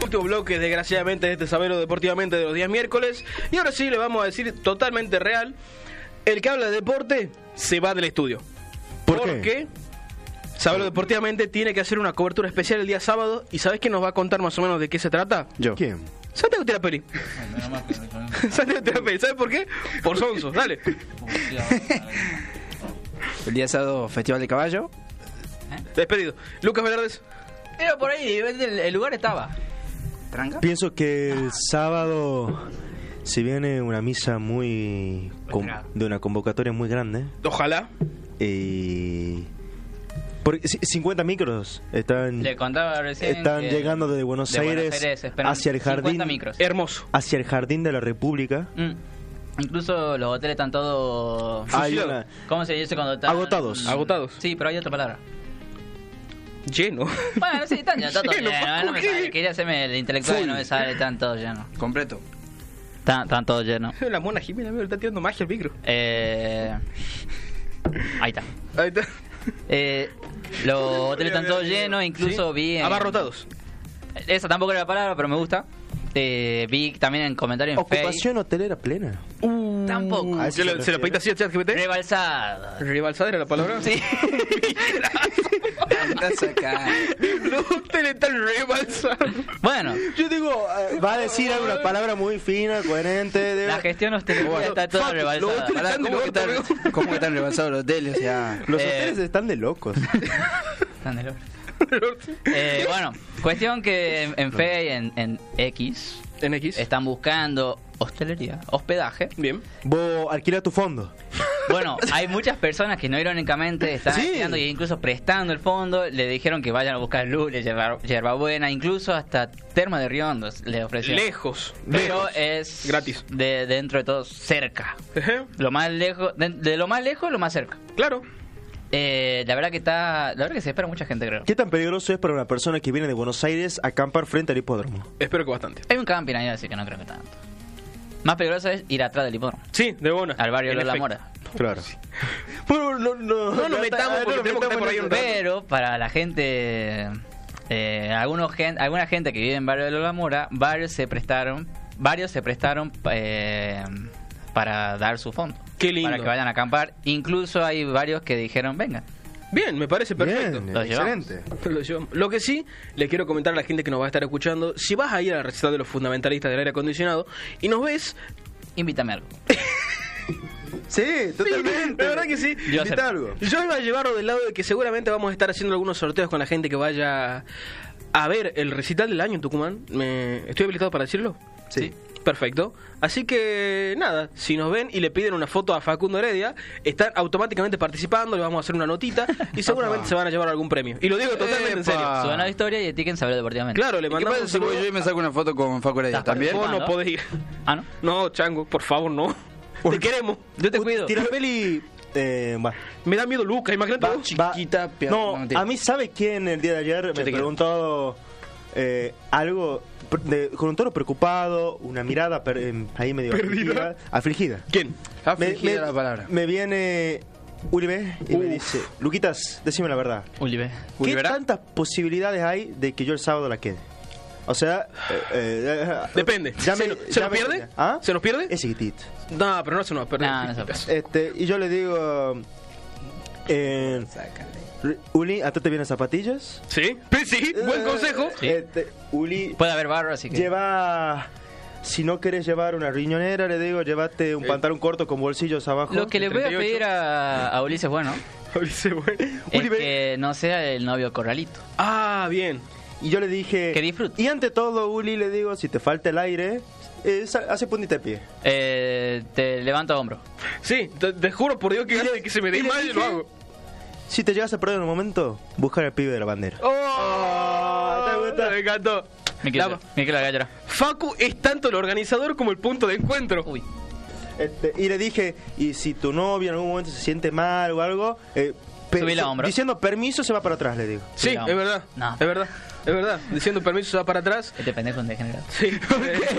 último bloque, desgraciadamente, de este Sabelo Deportivamente de los días miércoles. Y ahora sí, le vamos a decir totalmente real: el que habla de deporte se va del estudio. ¿Por Porque qué? Sabelo Deportivamente tiene que hacer una cobertura especial el día sábado. ¿Y sabés quién nos va a contar más o menos de qué se trata? Yo. ¿Quién? Santiago Tirapeli. Santiago Tirapeli. ¿Sabes por qué? Por sonso. Dale. El día sábado, Festival de Caballo. Despedido. Lucas Velardes. Pero por ahí, el lugar estaba. ¿Tranca? Pienso que el sábado se viene una misa muy... de una convocatoria muy grande. Ojalá. Porque 50 micros están Le contaba recién están que llegando desde Buenos Aires esperan hacia el 50 jardín micros. Hermoso. hacia el jardín de la República. Incluso los hoteles están todos... Hay una- ¿Cómo se dice cuando están...? Agotados. Sí, pero hay otra palabra. Lleno. Bueno, sí, están ya, está todo Lleno, lleno. No me ¿qué? sale, quería hacerme el intelectual y no me sale, están todos llenos. Completo. Están todos llenos. La mona Jimena me está tirando magia al micro. Ahí está. Ahí está. Los hoteles están todos llenos, incluso Sí. vi... Abarrotados. Esa tampoco era la palabra, pero me gusta. Vi también en comentarios en Ocupación hotelera plena. Tampoco. A eso ¿Se lo pediste así a ChatGPT? Rebalsada. ¿Rebalsada era la palabra? Sí. Estás acá. Los hoteles están rebalsados. Bueno, Yo digo, va a decir alguna palabra muy fina, coherente. la gestión hostelera está toda Fuck, rebalsada. los hoteles- ¿Cómo que están rebasados los hoteles? O sea, Los hoteles están de locos. Están de locos. Bueno, cuestión que en Fe y en X En X. están buscando hostelería, hospedaje. Bien. Vos alquila tu fondo. Bueno, hay muchas personas que no irónicamente están Sí. alquilando y incluso prestando el fondo. Le dijeron que vayan a buscar lules, yerbabuena, incluso hasta Terma de Riondos le ofrecieron. Lejos. Pero Lejos. es Gratis. de dentro de todo cerca. Ejé. Lo más lejos, de lo más lejos, lo más cerca. Claro. La verdad que se espera mucha gente, creo. ¿Qué tan peligroso es para una persona que viene de Buenos Aires a acampar frente al hipódromo? Espero que bastante. Hay un camping ahí, así que no creo que tanto. Más peligroso es ir atrás del hipódromo, Sí, de buena. al barrio En Lola efecto. Mora. Claro. Bueno, no No nos metamos porque tenemos que estar por ahí un rato. Pero para la gente, alguna gente que vive en barrio de Lola Mora, varios se prestaron para dar su fondo. Qué lindo. Para que vayan a acampar. Incluso hay varios que dijeron, vengan. Bien, me parece perfecto. Bien, Lo llevamos. excelente. Lo llevamos. Lo que sí, le quiero comentar a la gente que nos va a estar escuchando: si vas a ir a la receta de los fundamentalistas del aire acondicionado y nos ves... Invítame a algo. Sí, totalmente. La verdad que sí. Yo Invita acepto. algo. Yo iba a llevarlo del lado de que seguramente vamos a estar haciendo algunos sorteos con la gente que vaya a ver el recital del año en Tucumán. ¿Estoy habilitado para decirlo? Sí. Perfecto. Así que nada, si nos ven y le piden una foto a Facundo Heredia, están automáticamente participando, le vamos a hacer una notita y seguramente se van a llevar algún premio. Y lo digo totalmente en serio. Epa. Suena de historia y etiquen Sabelo Deportivamente. Claro, le ¿Y qué mandamos pasa un si voy saludo. yo y me saco una foto con Facu Heredia? ¿Estás ¿También? Vos no participando? podés ir. Ah, ¿no? No, Chango, por favor, no. Te queremos. Yo te cuido. Tirapeli. Va. Me da miedo Lucas, imagínate Va, vos. Chiquita, peor. No, No, mentira. a mí, ¿sabe quién el día de ayer me te quiero. preguntó algo con un tono preocupado, una mirada ahí medio Perdida. afligida? ¿Quién? Afligida la palabra. Me viene Uribe y me dice: Luquitas, decime la verdad. Ulibe. ¿Qué ¿Ulibera? tantas posibilidades hay de que yo el sábado la quede? O sea, Depende. ya ¿Se me- nos ya me- pierde? ¿Ah? ¿Se nos pierde? Es chiquitito. No, pero no se nos va a perder. No, no se va a Y yo le digo: Uli, ¿a ti te vienen zapatillas? Sí, sí, buen consejo. Sí. Uli, Puede haber barro, así que... lleva. Si no querés llevar una riñonera, le digo, llévate un pantalón corto con bolsillos abajo. Lo que le voy a 38. pedir a Ulises, bueno, Ulises, bueno. es Uribe. que no sea el novio corralito. Ah, bien. Y yo le dije: Que disfrute. Y ante todo, Uli, le digo, si te falta el aire, hace puntita de pie. Te levanto a hombro. Sí, te juro por Dios que antes de que se me dé y le mal, yo dije- lo hago. Si te llegas a perder en un momento, buscar al pibe de la bandera. ¡Oh! ¿te gusta? Me encantó. Miquel la gallera. Facu es tanto el organizador como el punto de encuentro. Uy. Y le dije: y si tu novia en algún momento se siente mal o algo, Subile a hombro. diciendo permiso, se va para atrás, le digo. Sí, No. es verdad. No. Es verdad. Es verdad. Diciendo permiso se va para atrás. Este pendejo es un degenerado. Sí.